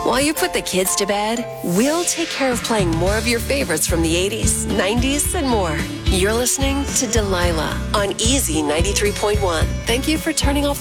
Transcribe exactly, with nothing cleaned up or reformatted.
While you put the kids to bed, we'll take care of playing more of your favorites from the eighties, nineties, and more. You're listening to Delilah on Easy ninety-three point one. Thank you for turning off